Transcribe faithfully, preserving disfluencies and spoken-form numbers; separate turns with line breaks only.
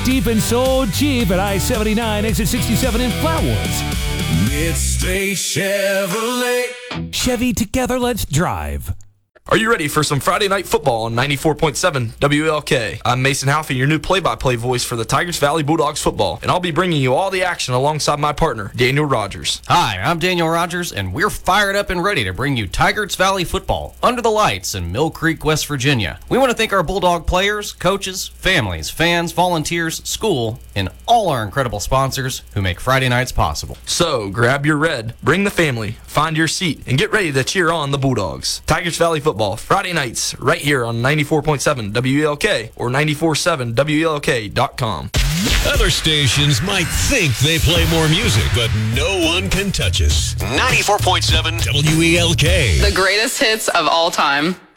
Deep and so cheap at I seventy-nine, exit sixty-seven in Flatwoods.
Midstate Chevrolet.
Chevy, together, let's drive.
Are you ready for some Friday night football on ninety-four point seven W L K? I'm Mason Halfie, your new play-by-play voice for the Tigers Valley Bulldogs football, and I'll be bringing you all the action alongside my partner, Daniel Rogers.
Hi, I'm Daniel Rogers, and we're fired up and ready to bring you Tigers Valley football under the lights in Mill Creek, West Virginia. We want to thank our Bulldog players, coaches, families, fans, volunteers, school, and all our incredible sponsors who make Friday nights possible.
So, grab your red, bring the family, find your seat, and get ready to cheer on the Bulldogs. Tigers Valley football, Friday nights, right here on ninety-four point seven W L K or nine four seven W L K dot com.
Other stations might think they play more music, but no one can touch us. ninety-four point seven W E L K.
The greatest hits of all time.